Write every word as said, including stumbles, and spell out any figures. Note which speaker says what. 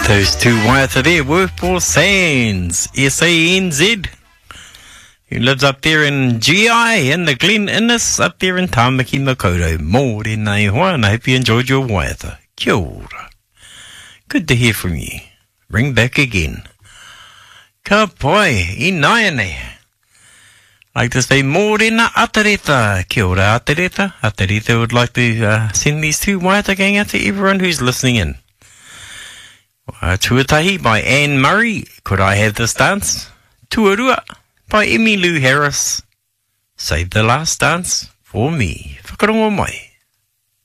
Speaker 1: Those two Waiata there were Paul Sands, S A N Z, who lives up there in G I in the Glen Innes up there in Tāmaki Makaurau. Mōre nei hoa, and I hope you enjoyed your Waiata. Kia ora. Good to hear from you. Ring back again. Ka pai, I naiane. Like to say mōrena atareta. Kia ora atareta. Atareta would like to uh, send these two Waiata gang out to everyone who's listening in. Uh, Tuatahi by Anne Murray, Could I Have This Dance? Tuarua by Emmylou Harris, Save the Last Dance for Me. Whakarongo mai.